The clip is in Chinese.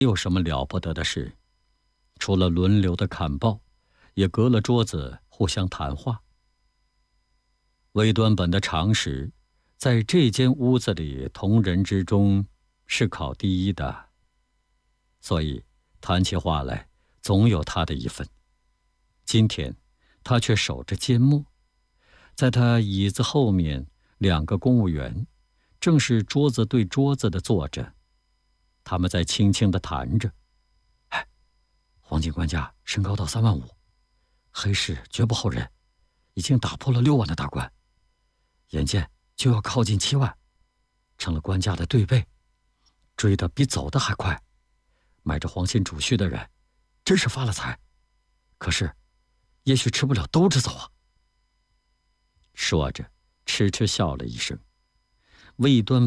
没有什么了不得的事，除了轮流的砍报，也隔了桌子互相谈话。魏端本的常识，在这间屋子里同人之中是考第一的，所以谈起话来总有他的一份。今天他却守着缄默，在他椅子后面2个公务员正是桌子对桌子的坐着，他们在轻轻地谈着。黄警官家身高到3万5，黑市绝不后人，已经打破了6万的大关，眼见就要靠近7万，成了官家的对背，追得比走的还快。买着黄金主序的人真是发了财，可是也许吃不了兜着走啊。说着痴痴笑了一声。魏端